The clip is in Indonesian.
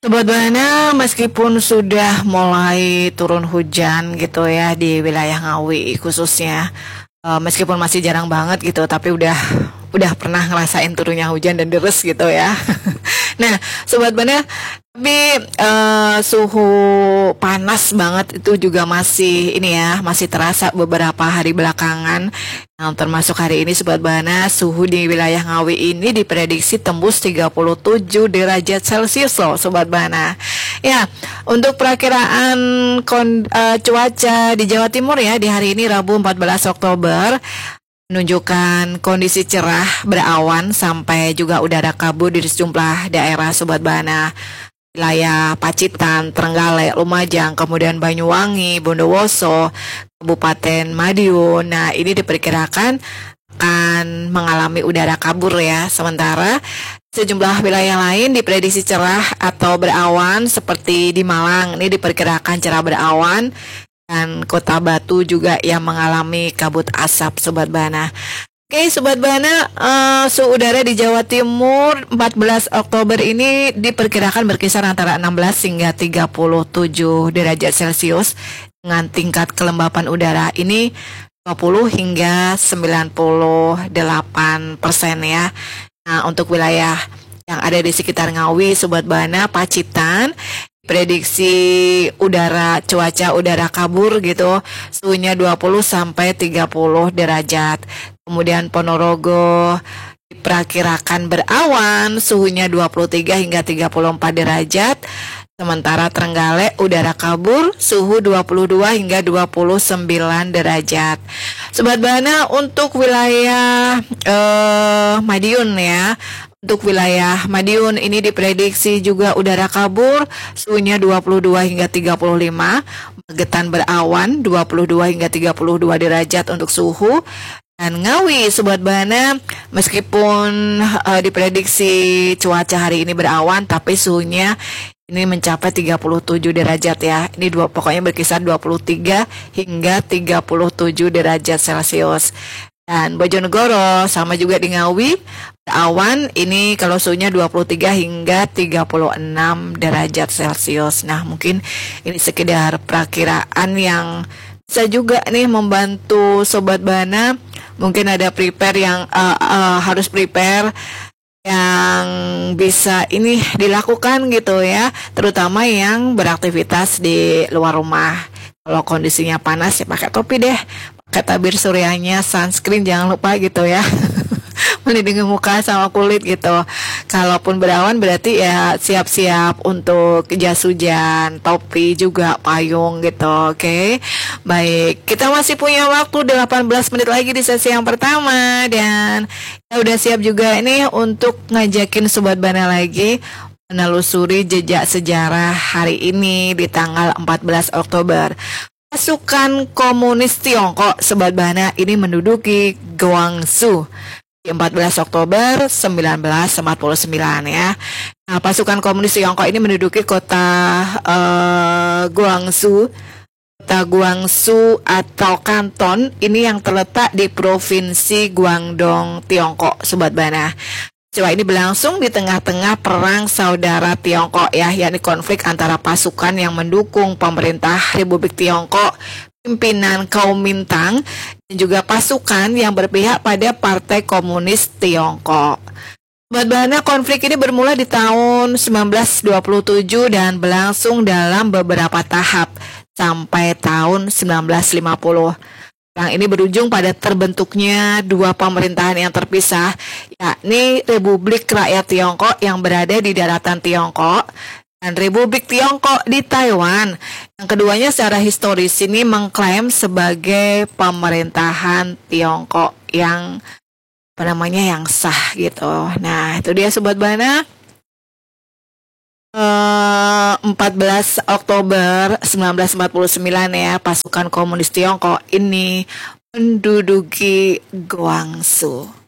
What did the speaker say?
Sobat Bana, meskipun sudah mulai turun hujan gitu ya di wilayah Ngawi khususnya, meskipun masih jarang banget gitu, tapi udah pernah ngerasain turunnya hujan dan deres gitu ya. Nah, Sobat Bana, tapi suhu panas banget itu juga masih ini ya, masih terasa beberapa hari belakangan. Nah, termasuk hari ini Sobat Bana, suhu di wilayah Ngawi ini diprediksi tembus 37 derajat Celcius loh Sobat Bana. Ya, untuk perakiraan cuaca di Jawa Timur ya di hari ini Rabu 14 Oktober menunjukkan kondisi cerah berawan sampai juga udara kabut di sejumlah daerah Sobat Bana. Wilayah Pacitan, Trenggalek, Lumajang, kemudian Banyuwangi, Bondowoso, Kabupaten Madiun. Nah, ini diperkirakan akan mengalami udara kabur ya. Sementara sejumlah wilayah lain diprediksi cerah atau berawan seperti di Malang. Ini diperkirakan cerah berawan dan Kota Batu juga yang mengalami kabut asap Sobat Bana. Oke Sobat Bana, suhu udara di Jawa Timur 14 Oktober ini diperkirakan berkisar antara 16 hingga 37 derajat Celcius dengan tingkat kelembapan udara ini 20 hingga 98% ya. Nah, untuk wilayah yang ada di sekitar Ngawi, Sobat Bana, Pacitan, prediksi cuaca udara kabur gitu, suhunya 20 sampai 30 derajat. Kemudian Ponorogo diperkirakan berawan, suhunya 23 hingga 34 derajat. Sementara Trenggalek udara kabur, suhu 22 hingga 29 derajat. Sobat Bana, untuk wilayah Madiun ya. Untuk wilayah Madiun ini diprediksi juga udara kabur, suhunya 22 hingga 35, Magetan berawan 22 hingga 32 derajat untuk suhu. Dan Ngawi Sobat Bana, meskipun diprediksi cuaca hari ini berawan, tapi suhunya ini mencapai 37 derajat ya. Ini pokoknya berkisar 23 hingga 37 derajat Celcius. Dan Bojonegoro sama juga di Ngawi berawan, ini kalau suhunya 23 hingga 36 derajat Celcius. Nah, mungkin ini sekedar perakiraan yang bisa juga nih membantu Sobat Bana. Mungkin ada harus prepare yang bisa ini dilakukan gitu ya, terutama yang beraktivitas di luar rumah. Kalau kondisinya panas ya pakai topi deh, pakai tabir suryanya, sunscreen jangan lupa gitu ya. Melindungi muka sama kulit gitu. Kalaupun berawan berarti ya siap-siap untuk jas hujan, topi juga, payung gitu. Oke. Baik, kita masih punya waktu 18 menit lagi di sesi yang pertama. Dan ya udah siap juga ini untuk ngajakin Sobat Bana lagi menelusuri jejak sejarah hari ini di tanggal 14 Oktober. Pasukan komunis Tiongkok Sobat Bana ini menduduki Guangzhou 14 Oktober 1949 ya. Nah, pasukan komunis Tiongkok ini menduduki kota Guangzhou. Kota Guangzhou atau kanton ini yang terletak di provinsi Guangdong, Tiongkok, Sobat Bana. Peristiwa ini berlangsung di tengah-tengah perang saudara Tiongkok ya, yakni konflik antara pasukan yang mendukung pemerintah Republik Tiongkok pimpinan Kuomintang dan juga pasukan yang berpihak pada Partai Komunis Tiongkok. Sobat Bana, konflik ini bermula di tahun 1927 dan berlangsung dalam beberapa tahap sampai tahun 1950. Perang ini berujung pada terbentuknya dua pemerintahan yang terpisah, yakni Republik Rakyat Tiongkok yang berada di daratan Tiongkok dan Republik Tiongkok di Taiwan. Yang keduanya secara historis ini mengklaim sebagai pemerintahan Tiongkok yang yang sah gitu. Nah, itu dia Sobat Bana. 14 Oktober 1949 ya, pasukan komunis Tiongkok ini menduduki Guangzhou.